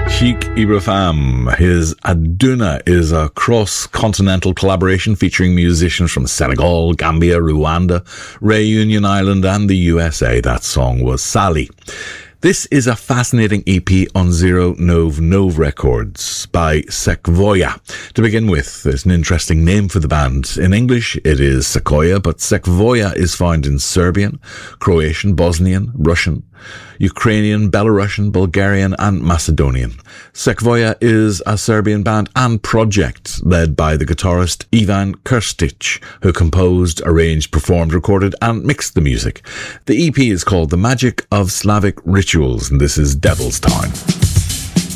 Cheikh Ibrahim. His Aduna is a cross-continental collaboration featuring musicians from Senegal, Gambia, Rwanda, Reunion Island and the USA. That song was Sally. This is a fascinating EP on Zero Nove Nove Records by Sekvoya. To begin with, there's an interesting name for the band. In English, it is Sequoia, but Sekvoya is found in Serbian, Croatian, Bosnian, Russian, Ukrainian, Belarusian, Bulgarian and Macedonian. Sekvoya is a Serbian band and project led by the guitarist Ivan Krstic, who composed, arranged, performed, recorded and mixed the music. The EP is called The Magic of Slavic Rituals, and this is Devil's Town.